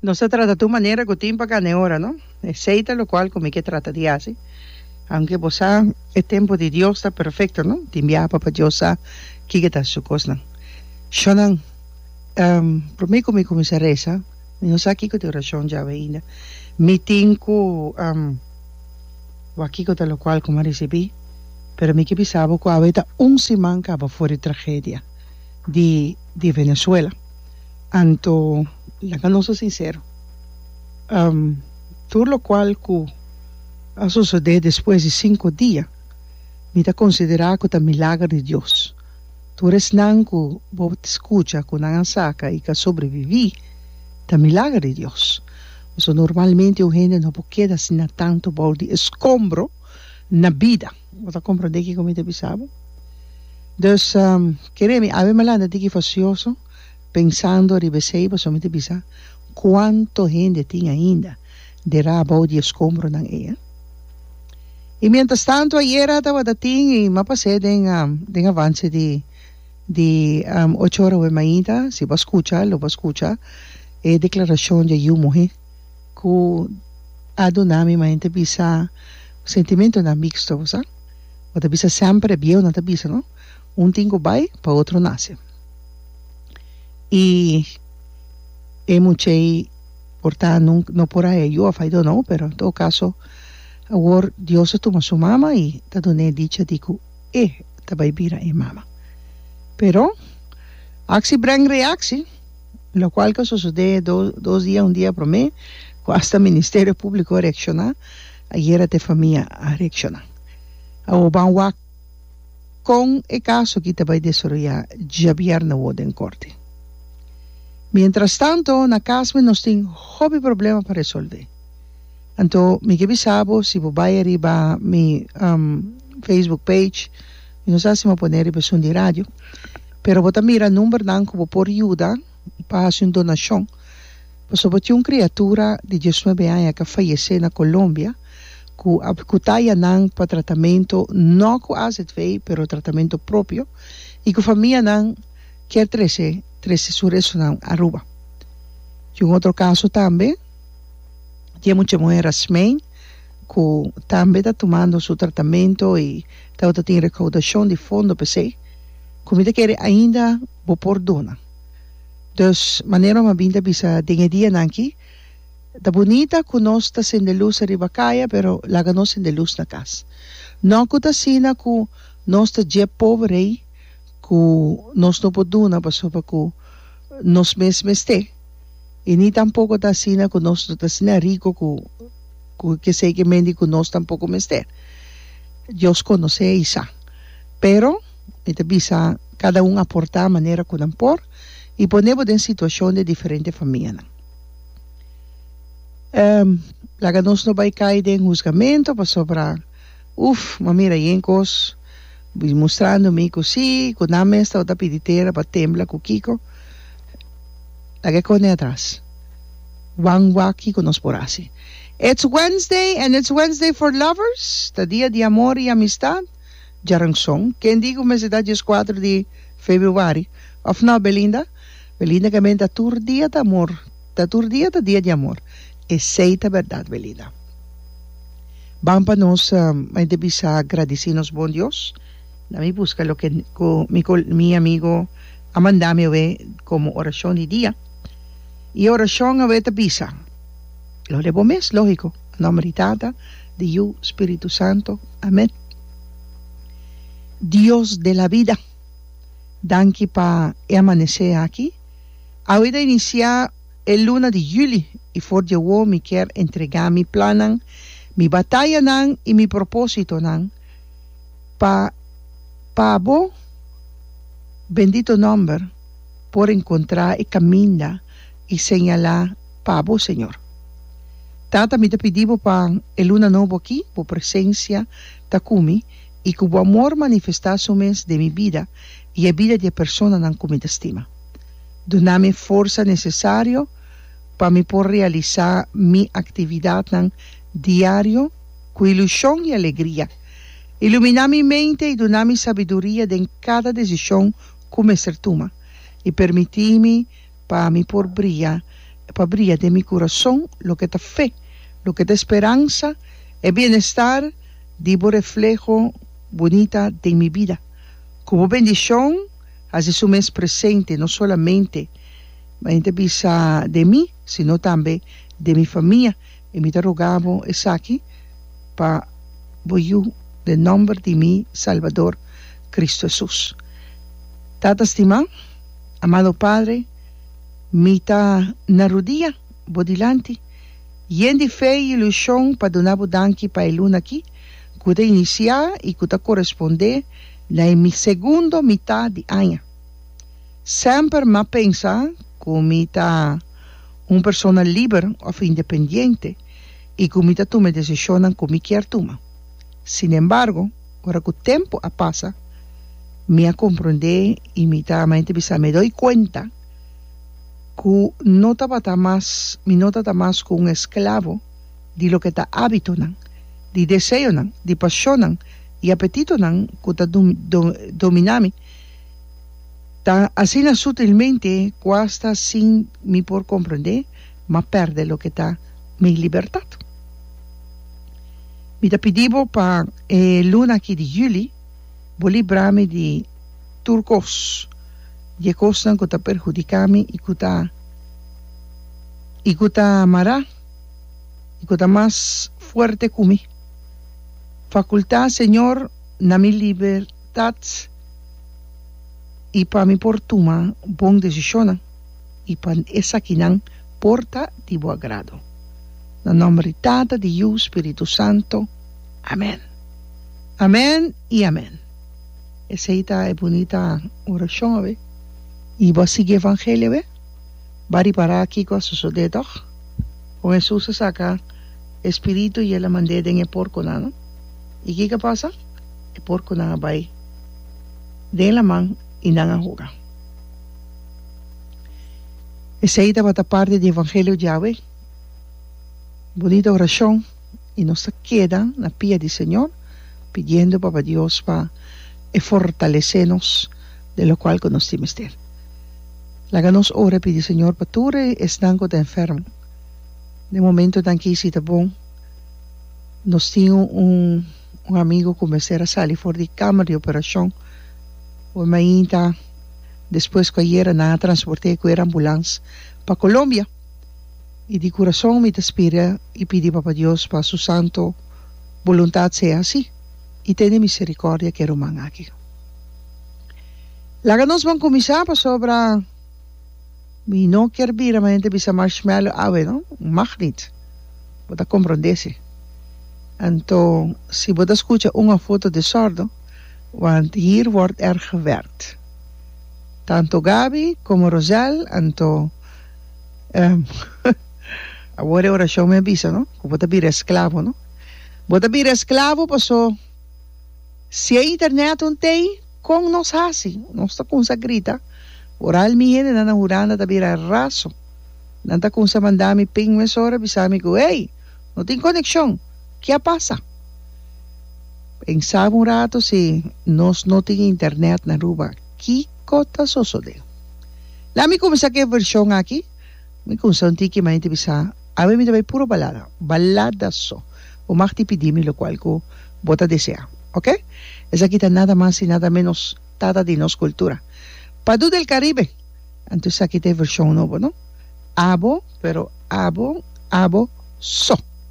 no se trata tu manera que timpa cane ora, ¿no? Aceita lo cual como que trata de hacer. Aunque vos el tiempo de Dios está perfecto, ¿no? Timbia papa Diosa, que está su cosa. Shonan, por mí como comisaresa, no sé aquí que te oración ya veía. Mi tinco, aquí que lo cual como recibí, pero mi que pensaba que había un simán que va fuera de tragedia de Venezuela. Anto, la que no soy sincero, todo lo cual que ha sucedido después de 5 días, me da considerado que es un milagro de Dios. Tú eres nan que vos te escucha, que nan saca y que sobreviví, es un milagro de Dios. Eso normalmente la gente no puede quedar sin tanto de escombro en la vida. ¿Vos comprendés que como te pensaba? Entonces, créeme, a veces me la de facioso, pensando en el pues me pensaba, cuánta gente tiene ainda de rabo de escombro en ella. Y mientras tanto, ayer estaba y me pasé de avance de 8 horas de mañana, si vas a escuchar, lo vas a escuchar, declaración de una mujer que a donami ma gente bisa sentimiento na mixto, ¿sabes? O te bisa siempre bien, no te bisa, ¿no? Un tingo vai, para otro nace. Y mucho portar no por ahí, yo a faido no, pero en todo caso, ahora Dios toma su mamá y te doné dicha dico, te va a vivir a mamá. Pero, axi brang reacci, lo cual que sucede 2 días, un día por mes, hasta el Ministerio Público reacciona, ayer te familia a reaccionar. O van con el caso que te va a desarrollar ya viernes en corte. Mientras tanto, na casa nos tiene hobby problema para resolver. Entonces, me que bisabo, si vos vais arriba a mi Facebook page, no sé si me poner en de radio, pero vos también mira el número que por ayuda para hacer una donación. Pues hubo una criatura de 19 años que falleció en Colombia, que está para tratamiento, no con AZV, pero tratamiento propio, y que familia quiere 13 su resonan Aruba. Y un otro caso también, tiene mucha mujer Asmain, que también está tomando su tratamiento y está teniendo recaudación de fondo, PC, como te quiere ainda por dona. Dus manera ma binda bisa dinge dia nanki, da bonita que nós está sendo luz arriba caia, pero la que nós sendo luz na casa. Não que tá sina que nós está je pobre, que nós não poduna para que nós mesmos te. E nem tampouco tá sina que nós está sina rico que sei que mendi que nós tampouco mester. Deus conhece isso. Pero, ita bisa cada aportar a maneira que não por, y ponemos en situación de diferentes familias. La que nos no va a caer en juzgamento, pues sobre, mira, y en cosas, mostrándome que sí, con la mesa otra piditera para temblar con Kiko, la que con atrás. Waki con nos por así. It's Wednesday, and it's Wednesday for lovers, the día de amor y amistad. Jarang song. Quem digo mes da 4 de fevereiro. Of no, Belinda? Belinda que menta tur dia de amor. Ta tur dia de amor. Aceita a verdade, Belinda. Vamos para nós, a gente precisa agradecernos bom Deus. A mí busca lo que mi amigo Amandame ve como oración de día. Y oración a veces pisa. Lo de mes, lógico. Nombre Tata, de you, Espíritu Santo. Amén. Dios de la vida, danke para amanecer aquí. Ahorita iniciar el 1 de julio y por yo me quiero entregar mi plan, mi batalla y mi propósito para vos, bendito nombre, por encontrar y caminar y señalar para vos, Señor. Tata, me te pedimos para el 1 nuevo aquí, por presencia, takumi, y que o amor manifestasse de mi vida y a vida de personas que me estima. Dá-me força necessária para me poder realizar mi actividad diario con ilusión y alegría. Ilumina mi mente y dá-me sabedoria en cada decisión que me toma y permitir-me para me poder brilhar para brillar de mi corazón lo que te fe, lo que te esperanza, el bienestar, digo reflejo bonita de mi vida. Como bendición, hace su mes presente, no solamente de mí, sino también de mi familia. Y me te rogamos es aquí para voy de nombre de mi Salvador Cristo Jesús. Tata estimado, amado Padre, mita na rodilla, bodilante, y de fe y ilusión para donar danki para el luna aquí, que iniciar y que corresponde en mi segunda mitad de año. Siempre me pensa como una persona libre o independiente y como toma decisiones como quiero tomar. Sin embargo, ahora que el tiempo pasa, me comprende y me doy cuenta que no está más con un esclavo de lo que está hábito, de deseo, de pasión y apetito que está dominando. Así sutilmente, cuesta sin me por comprender, me perde lo que está mi libertad. Me te pedimos para luna aquí de julio, voy librarme de turcos, de cosas que te perjudican y que te amará, y que te más fuerte que mí. Facultad, Señor, na mi libertad, y para mi portuma, bon decisión, y para esa que nan porta de buen agrado. En nombre de Tata, de Dios, Espíritu Santo. Amén. Amén y amén. Esa es bonita oración, ¿ve? Y va a seguir el evangelio, ¿ve? Va a parar aquí con sus dedos. Con Jesús se saca espíritu y él la mandé en el porco, ¿no? ¿Y qué pasa? El porco no va ahí. De la mano y no juega. Esa va a parte del evangelio de Yahweh. Bonita oración. Y nos queda en la pie del Señor pidiendo para Dios para fortalecernos de lo cual conocimos de él. La ganos ora pide Señor para tú están con enfermo. De momento tan que si te bon, nos tiene un amigo que me será salir fuera de cama de operación. O mañana después que ayer nada transporté con la ambulancia para Colombia. Y de corazón me espera y pide para Dios para su santo voluntad sea así. Y tiene misericordia que román aquí. La que nos van a comenzar para sobre mi no quiero ver a gente bisa marshmallow ave, ¿no? Mag niet. Vos comprendese. Entonces, si vos escucha una foto de sordo, want hier wordt gewerkt. Tanto Gabi como Rosel, entonces, ahora oración me avisa, ¿no? Vos te pide esclavo, ¿no? Vos te pide esclavo, pasó. Si hay internet un tei, con nos hace, no está con esa grita. Oral mi gente, nana juranda, te pide raso. Nanta con esa mandami ping me sora, bisami go, hey, no tengo conexión. ¿Qué pasa? Pensaba un rato si nos no tiene internet na ruba. ¿Qué cosa sosode? La mi comienza que versión aquí. Mi comienza un tiki ma gente bisa. A ver mi te puro balada. Balada so. O más te pedime lo cual go bota desea. ¿Ok? Es aquí nada más y nada menos tada de nos cultura. Padu del Caribe. Entonces aquí te versión nuevo, ¿no? Abo, pero abo, so.